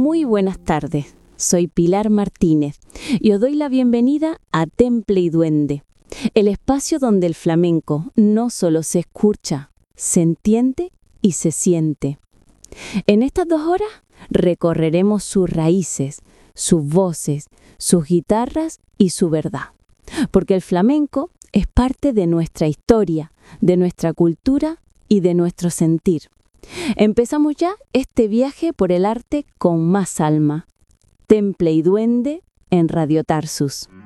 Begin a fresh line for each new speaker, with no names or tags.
Muy buenas tardes, soy Pilar Martínez y os doy la bienvenida a Temple y Duende, el espacio donde el flamenco no solo se escucha, se entiende y se siente. En estas 2 horas recorreremos sus raíces, sus voces, sus guitarras y su verdad, porque el flamenco es parte de nuestra historia, de nuestra cultura y de nuestro sentir. Empezamos ya este viaje por el arte con más alma. Temple y Duende en Radio Tarsus.